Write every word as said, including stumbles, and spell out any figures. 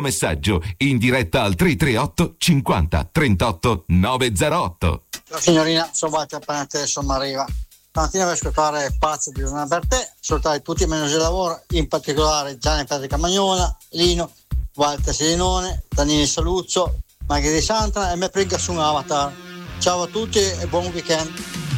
tuo messaggio in diretta al tre tre otto cinquanta trentotto novecentotto. La signorina, sono Walter Panatelle, sono Mariva. Stamattina per ascoltare Pazzo di Una per te, salutare tutti i manager di lavoro, in particolare Gianni Patrick Magnola, Lino, Walter Selinone, Daniele Saluzzo, Maghi di Santana e me Pringa su un Avatar. Ciao a tutti e buon weekend.